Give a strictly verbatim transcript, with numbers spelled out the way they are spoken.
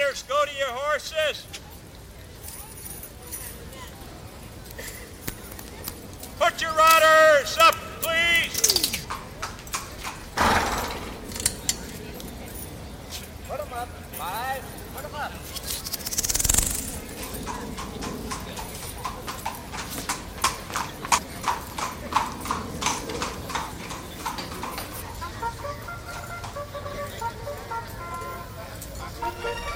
riders, go to your horses. Put your riders up, please. Put them up. Five. Put them up.